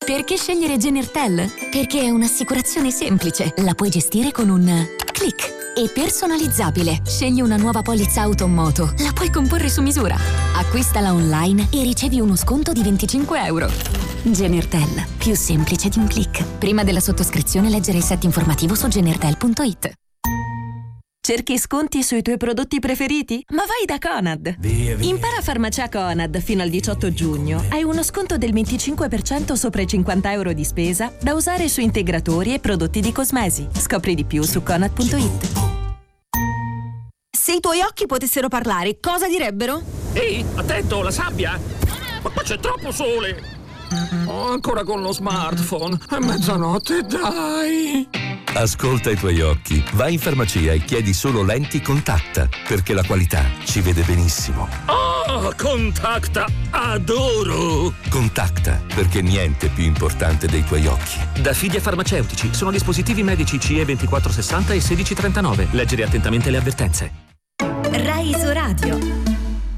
Perché scegliere Genertel? Perché è un'assicurazione semplice. La puoi gestire con un click. E personalizzabile. Scegli una nuova polizza auto o moto. La puoi comporre su misura. Acquistala online e ricevi uno sconto di €25. Genertel. Più semplice di un click. Prima della sottoscrizione leggere il set informativo su genertel.it. Cerchi sconti sui tuoi prodotti preferiti? Ma vai da Conad! Impara Farmacia Conad fino al 18 giugno. Hai uno sconto del 25% sopra i €50 di spesa da usare su integratori e prodotti di cosmesi. Scopri di più su Conad.it. Se i tuoi occhi potessero parlare, cosa direbbero? Ehi, attento, la sabbia! Ma qua c'è troppo sole! Oh, ancora con lo smartphone. È mezzanotte, dai! Ascolta i tuoi occhi. Vai in farmacia e chiedi solo lenti Contacta, perché la qualità ci vede benissimo. Oh, Contacta! Adoro! Contacta, perché niente è più importante dei tuoi occhi. Da Fidia Farmaceutici. Sono dispositivi medici CE 2460 e 1639. Leggere attentamente le avvertenze. Rai Isoradio.